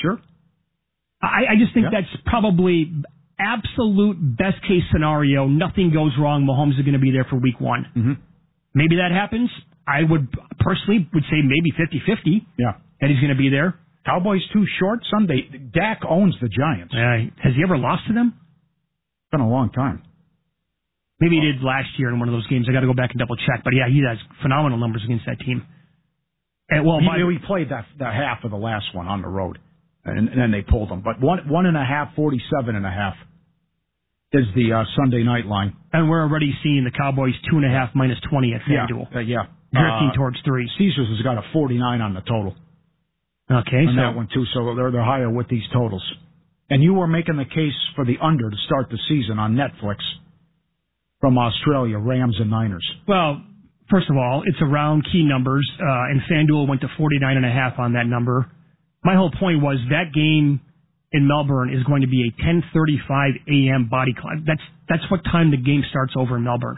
Sure. I just think that's probably absolute best case scenario. Nothing goes wrong. Mahomes is going to be there for week 1. Mm-hmm. Maybe that happens. I would personally say maybe 50-50 that he's going to be there. Cowboys too short Sunday. Dak owns the Giants. Has he ever lost to them? It's been a long time. Maybe he did last year in one of those games. I got to go back and double check. But yeah, he has phenomenal numbers against that team. And, he played that half of the last one on the road, and then they pulled him. But 1.5, 47.5 is the Sunday night line. And we're already seeing the Cowboys 2.5 minus 20 at FanDuel. Drifting towards 3. Caesars has got a 49 on the total. Okay, on that one too. So they're higher with these totals. And you were making the case for the under to start the season on Netflix from Australia, Rams and Niners. Well, first of all, it's around key numbers, and FanDuel went to 49.5 on that number. My whole point was that game in Melbourne is going to be a 10:35 a.m. body clock. That's what time the game starts over in Melbourne.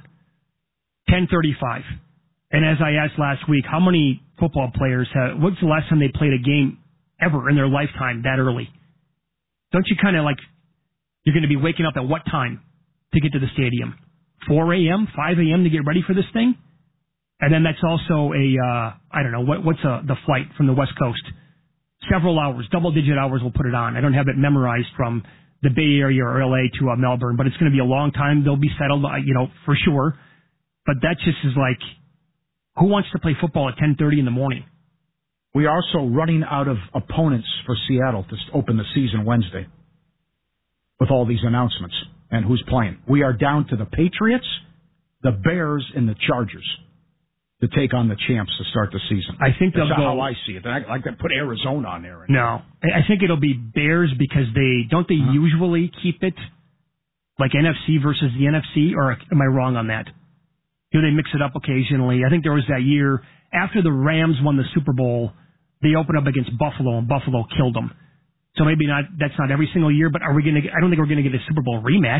10:35. And as I asked last week, how many football players what's the last time they played a game ever in their lifetime that early? Don't you kind of you're going to be waking up at what time to get to the stadium? 4 a.m., 5 a.m. to get ready for this thing? And then that's also I don't know, what's the flight from the West Coast? Several hours, double-digit hours will put it on. I don't have it memorized from the Bay Area or L.A. to Melbourne, but it's going to be a long time. They'll be settled, for sure. But that just is who wants to play football at 10:30 in the morning? We are also running out of opponents for Seattle to open the season Wednesday with all these announcements and who's playing. We are down to the Patriots, the Bears, and the Chargers to take on the champs to start the season. I think that's how I see it. I like to put Arizona on there. No, I think it'll be Bears because they usually keep it like NFC versus the NFC, or am I wrong on that? Do they mix it up occasionally? I think there was that year after the Rams won the Super Bowl, they opened up against Buffalo, and Buffalo killed them. So maybe that's not every single year, but I don't think we're going to get a Super Bowl rematch.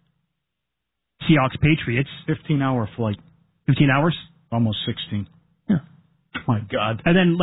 Seahawks Patriots. 15-hour flight. 15 hours? Almost 16. Yeah. Oh my God. And then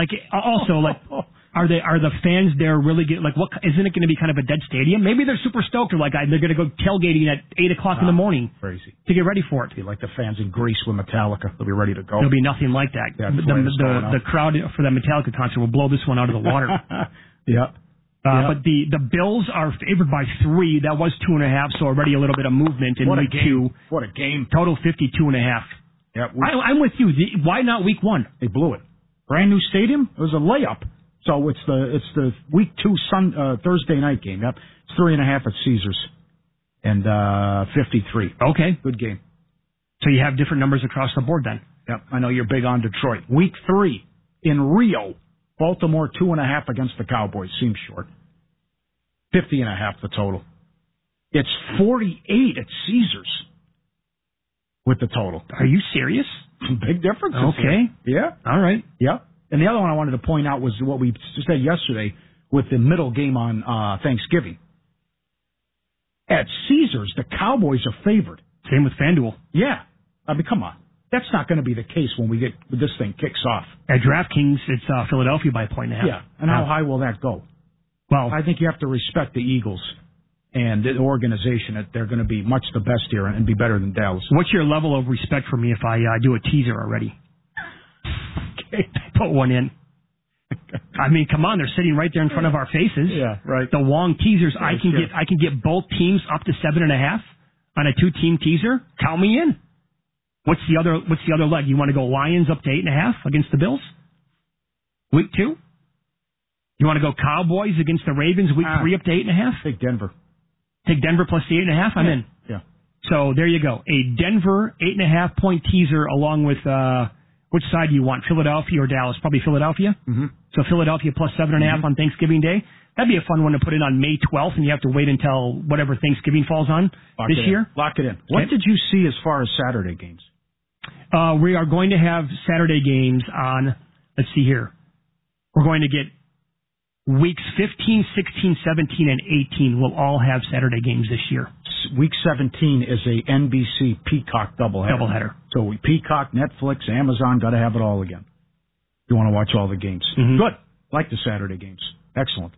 are the fans there really what isn't it going to be kind of a dead stadium? Maybe they're super stoked or they're going to go tailgating at 8:00 in the morning. Crazy. To get ready for it. Be like the fans in Greece with Metallica. They'll be ready to go. There'll be nothing like that. The crowd for that Metallica concert will blow this one out of the water. Yeah. But the Bills are favored by 3. That was 2.5, so already a little bit of movement in week 2. What a game. Total 52.5. Yeah, I'm with you. Why not week 1? They blew it. Brand new stadium. It was a layup. So it's the week 2 Thursday night game. Yep. It's 3.5 at Caesars. And 53. Okay. Good game. So you have different numbers across the board then. Yep. I know you're big on Detroit. Week 3 in Rio. Baltimore 2.5 against the Cowboys. Seems short. 50.5 the total. It's 48 at Caesars with the total. Are you serious? Big difference. Okay. Yeah. All right. Yeah. And the other one I wanted to point out was what we said yesterday with the middle game on Thanksgiving. At Caesars, the Cowboys are favored. Same with FanDuel. Yeah. I mean, come on. That's not going to be the case when this thing kicks off. At DraftKings, it's Philadelphia by 1.5. Yeah. And how high will that go? Well, I think you have to respect the Eagles and the organization that they're going to be much the best here and be better than Dallas. What's your level of respect for me if I do a teaser already? Okay. Put one in. I mean, come on, they're sitting right there in front of our faces. Yeah, right. The Wong teasers, I can get both teams up to 7.5 on a 2-team teaser. Count me in. What's the other leg? You want to go Lions up to 8.5 against the Bills? Week 2? You want to go Cowboys against the Ravens week 3 up to 8.5? Take Denver. Take Denver plus the 8.5? I'm in. Yeah. So there you go. A Denver 8.5 point teaser along with, which side do you want? Philadelphia or Dallas? Probably Philadelphia. Mm-hmm. So Philadelphia plus 7.5 on Thanksgiving Day. That'd be a fun one to put in on May 12th, and you have to wait until whatever Thanksgiving falls on this year. Lock it in. What did you see as far as Saturday games? We are going to have Saturday games on, let's see here. We're going to get weeks 15, 16, 17, and 18 will all have Saturday games this year. Week 17 is a NBC Peacock doubleheader. So Peacock, Netflix, Amazon, got to have it all again. You want to watch all the games. Mm-hmm. Good. Like the Saturday games. Excellent.